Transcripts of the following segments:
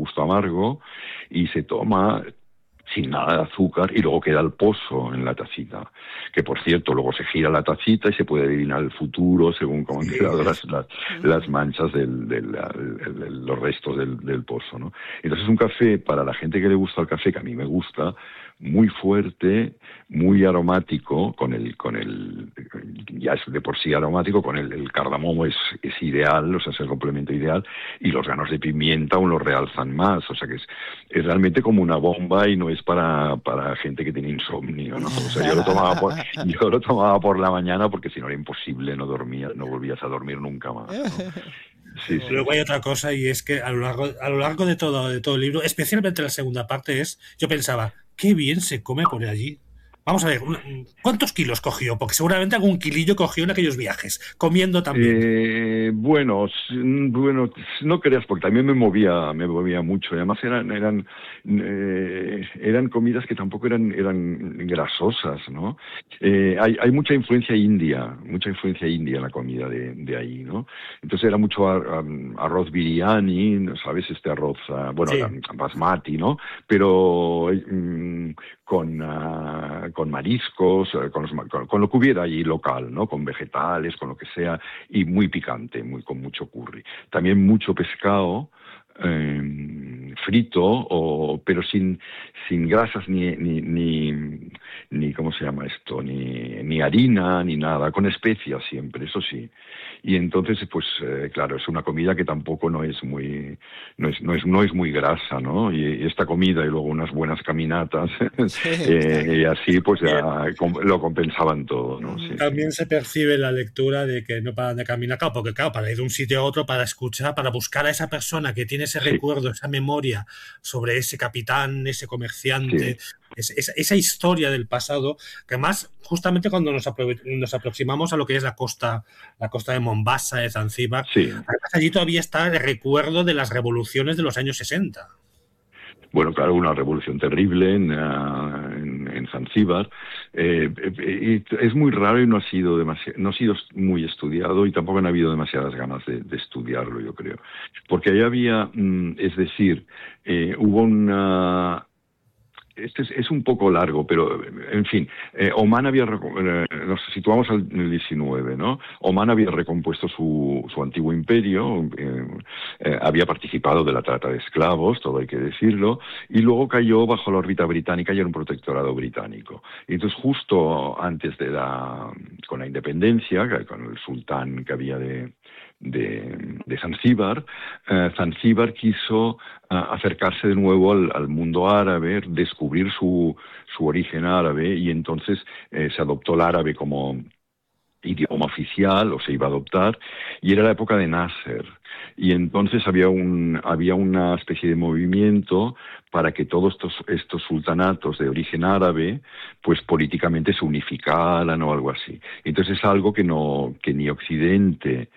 gusto amargo, y se toma sin nada de azúcar, y luego queda el pozo en la tacita, que por cierto luego se gira la tacita y se puede adivinar el futuro según cómo han quedado las manchas los restos del pozo, ¿no? Entonces es un café, para la gente que le gusta el café, que a mí me gusta, muy fuerte, muy aromático, ya es de por sí aromático, con el cardamomo es ideal, o sea, es el complemento ideal, y los granos de pimienta aún lo realzan más, o sea que es realmente como una bomba, y no es para gente que tiene insomnio, ¿no? O sea, yo lo tomaba por la mañana, porque si no era imposible, no volvías a dormir nunca más, ¿no? Sí, sí, Luego hay sí. otra cosa, y es que a lo largo de todo el libro, especialmente la segunda parte, yo pensaba, qué bien se come por allí. Vamos a ver, ¿cuántos kilos cogió? Porque seguramente algún kilillo cogió en aquellos viajes, comiendo también. Bueno, no creas, porque también me movía mucho. Y además eran comidas que tampoco eran grasosas, ¿no? Hay mucha influencia india en la comida de ahí, ¿no? Entonces era mucho arroz biryani, ¿sabes? Este arroz, Sí. basmati, ¿no? Pero con mariscos, con lo que hubiera allí local, ¿no? Con vegetales, con lo que sea, y muy picante, con mucho curry. También mucho pescado, frito, pero sin grasas ni ¿cómo se llama esto? Ni harina, ni nada, con especias siempre, eso sí. Y entonces, pues, claro, es una comida que tampoco no es muy grasa, ¿no? Y esta comida y luego unas buenas caminatas, y así, pues ya lo compensaban todo, ¿no? Sí, sí. También se percibe la lectura de que no paran de caminar, claro, porque claro, para ir de un sitio a otro, para escuchar, para buscar a esa persona que tiene ese Sí, recuerdo, esa memoria sobre ese capitán, ese sí, comerciante, esa historia del pasado, que más justamente cuando nos aproximamos a lo que es la costa de Mombasa, de Zanzíbar, sí. además allí todavía está el recuerdo de las revoluciones de los años 60. Bueno, claro, una revolución terrible en Zanzíbar. Es muy raro, y no ha sido muy estudiado, y tampoco han habido demasiadas ganas de estudiarlo, yo creo. Porque ahí había, es decir, hubo una... Este es un poco largo, pero en fin, Omán nos situamos en el 19, ¿no? Omán había recompuesto su antiguo imperio, había participado de la trata de esclavos, todo hay que decirlo, y luego cayó bajo la órbita británica y era un protectorado británico. Y entonces, justo antes con la independencia, con el sultán que había de Zanzíbar, Zanzíbar quiso acercarse de nuevo al mundo árabe, descubrir su origen árabe, y entonces se adoptó el árabe como idioma oficial, o se iba a adoptar, y era la época de Nasser. Y entonces había una especie de movimiento para que todos estos sultanatos de origen árabe, pues políticamente se unificaran o algo así. Entonces es algo que ni Occidente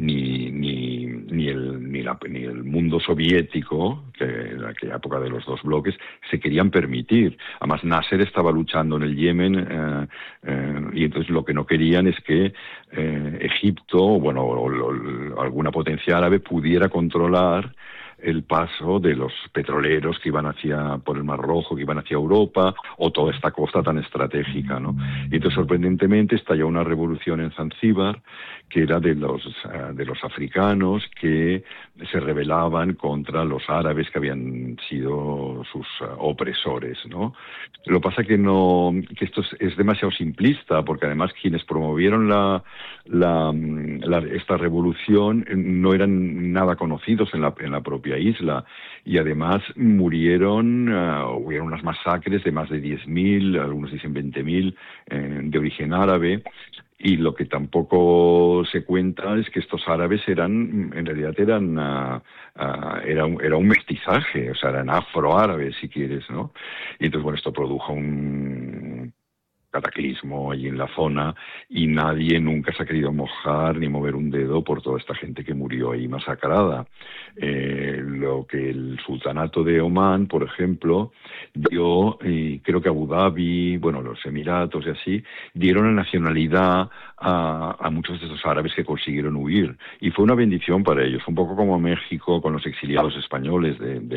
ni el mundo soviético, que en aquella época de los dos bloques, se querían permitir. Además, Nasser estaba luchando en el Yemen, y entonces lo que no querían es que Egipto, bueno, o alguna potencia árabe pudiera controlar el paso de los petroleros que iban por el Mar Rojo, que iban hacia Europa, o toda esta costa tan estratégica, ¿no? Y entonces, sorprendentemente, estalló una revolución en Zanzíbar, que era de los africanos que se rebelaban contra los árabes, que habían sido sus opresores, ¿no? Lo que pasa que esto es demasiado simplista, porque además quienes promovieron esta revolución no eran nada conocidos en la propia isla, y además hubieron unas masacres de más de 10.000, algunos dicen 20.000, de origen árabe. Y lo que tampoco se cuenta es que estos árabes en realidad era un mestizaje, o sea, eran afroárabes, si quieres, ¿no? Y entonces, bueno, esto produjo un cataclismo allí en la zona, y nadie nunca se ha querido mojar ni mover un dedo por toda esta gente que murió ahí masacrada. Lo que el sultanato de Omán, por ejemplo, dio, y creo que Abu Dhabi, bueno, los Emiratos y así, dieron la nacionalidad a muchos de esos árabes que consiguieron huir, y fue una bendición para ellos, un poco como México con los exiliados españoles de